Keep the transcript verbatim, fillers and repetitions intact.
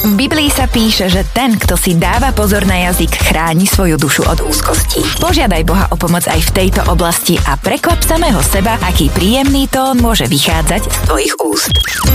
V Biblii sa píše, že ten, kto si dáva pozor na jazyk, chráni svoju dušu od úzkosti. Požiadaj Boha o pomoc aj v tejto oblasti a prekvap samého seba, aký príjemný tón môže vychádzať z tvojich úst.